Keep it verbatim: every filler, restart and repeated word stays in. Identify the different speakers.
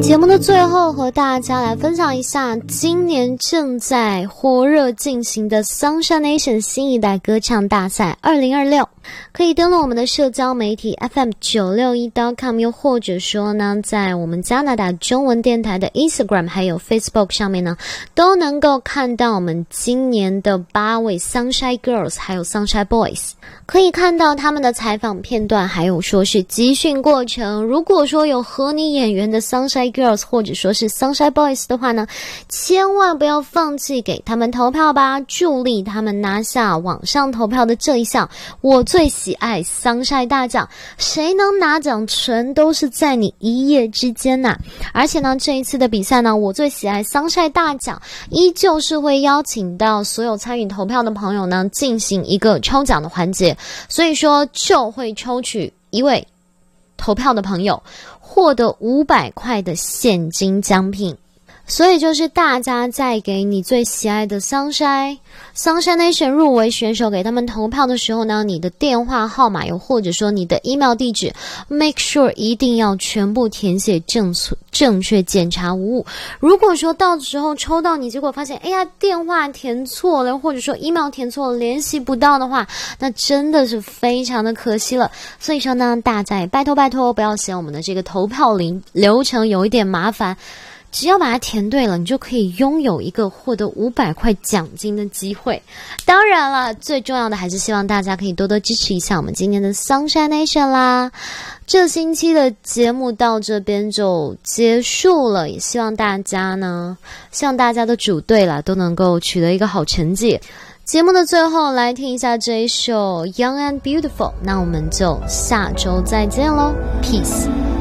Speaker 1: 节目的最后，和大家来分享一下今年正在火热进行的 Sunshine Nation 新一代歌唱大赛二零二六。可以登录我们的社交媒体 F M 九六一 点 com， 又或者说呢，在我们加拿大中文电台的 Instagram 还有 Facebook 上面呢，都能够看到我们今年的八位 Sunshine Girls 还有 Sunshine Boys， 可以看到他们的采访片段，还有说是集训过程。如果说有合你眼缘的 Sunshine Girls 或者说是 Sunshine Boys 的话呢，千万不要放弃给他们投票吧，助力他们拿下网上投票的这一项我最喜爱 Sunshine 大奖。谁能拿奖全都是在你一夜之间呐、啊！而且呢，这一次的比赛呢，我最喜爱 Sunshine 大奖依旧是会邀请到所有参与投票的朋友呢，进行一个抽奖的环节，所以说就会抽取一位投票的朋友获得五百块的现金奖品。所以就是大家在给你最喜爱的 Sunshine Sunshine Nation 入围选手给他们投票的时候呢，你的电话号码又或者说你的 email 地址 make sure 一定要全部填写正正确，检查无误。如果说到时候抽到你，结果发现哎呀电话填错了，或者说 email 填错了，联系不到的话，那真的是非常的可惜了。所以说呢，大家也拜托拜托不要嫌我们的这个投票流程有一点麻烦，只要把它填对了，你就可以拥有一个获得五百块奖金的机会。当然了，最重要的还是希望大家可以多多支持一下我们今年的 Sunshine Nation 啦。这星期的节目到这边就结束了，也希望大家呢，希望大家的组队啦都能够取得一个好成绩。节目的最后来听一下这一首 Young and Beautiful， 那我们就下周再见咯 Peace。